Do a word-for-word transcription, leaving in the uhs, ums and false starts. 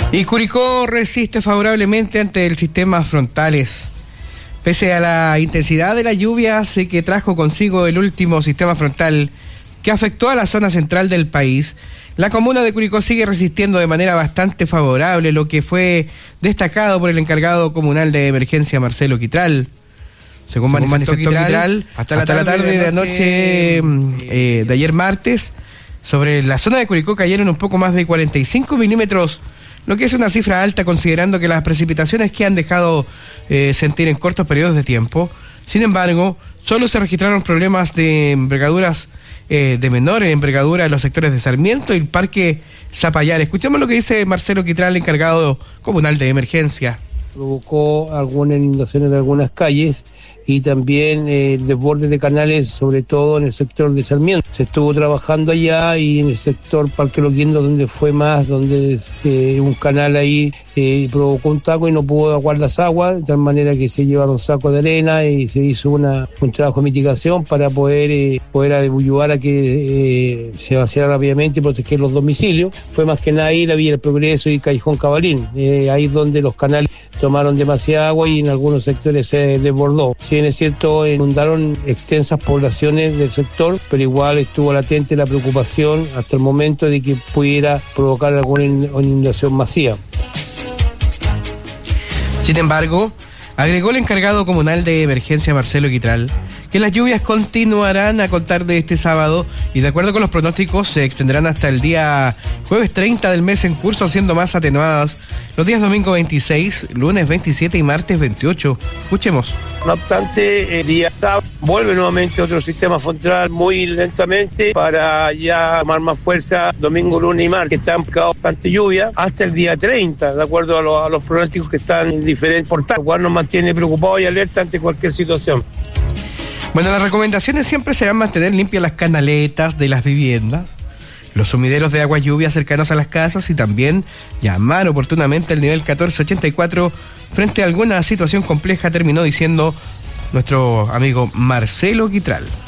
Y Curicó resiste favorablemente ante el sistema frontales. Pese a la intensidad de la lluvia que trajo consigo el último sistema frontal que afectó a la zona central del país, la comuna de Curicó sigue resistiendo de manera bastante favorable, lo que fue destacado por el encargado comunal de emergencia, Marcelo Quitral. Según, Según manifestó Quitral, Quitral hasta, la, hasta tarde la tarde de anoche, anoche eh, de ayer martes, sobre la zona de Curicó cayeron un poco más de cuarenta y cinco milímetros, lo que es una cifra alta considerando que las precipitaciones que han dejado eh, sentir en cortos periodos de tiempo. Sin embargo, solo se registraron problemas de envergaduras, eh, de menor envergadura en los sectores de Sarmiento y el Parque Zapallar. Escuchemos lo que dice Marcelo Quitral, encargado comunal de emergencia. Provocó algunas inundaciones de algunas calles y también eh, desbordes de canales, sobre todo en el sector de Sarmiento. Se estuvo trabajando allá y en el sector Parque Loquiendo, donde fue más, donde eh, un canal ahí eh, provocó un taco y no pudo aguar las aguas, de tal manera que se llevaron sacos de arena y se hizo una, un trabajo de mitigación para poder, eh, poder ayudar a que eh, se vaciara rápidamente y proteger los domicilios. Fue más que nada ahí la Villa del Progreso y Callejón Cabalín, eh, ahí donde los canales tomaron demasiada agua y en algunos sectores se desbordó. Si bien es cierto, inundaron extensas poblaciones del sector, pero igual estuvo latente la preocupación hasta el momento de que pudiera provocar alguna inundación masiva. Sin embargo, agregó el encargado comunal de emergencia, Marcelo Quitral, que las lluvias continuarán a contar de este sábado y, de acuerdo con los pronósticos, se extenderán hasta el día jueves treinta del mes en curso, siendo más atenuadas los días domingo veintiséis, lunes veintisiete y martes veintiocho. Escuchemos. No obstante, el día sábado vuelve nuevamente otro sistema frontal muy lentamente para ya tomar más fuerza domingo, lunes y martes, que están marcados bastante lluvia, hasta el día treinta, de acuerdo a, lo, a los pronósticos que están en diferentes portales, lo cual nos mantiene preocupados y alerta ante cualquier situación. Bueno, las recomendaciones siempre serán mantener limpias las canaletas de las viviendas, los sumideros de agua lluvia cercanos a las casas y también llamar oportunamente al nivel catorce ochenta y cuatro frente a alguna situación compleja, terminó diciendo nuestro amigo Marcelo Quitral.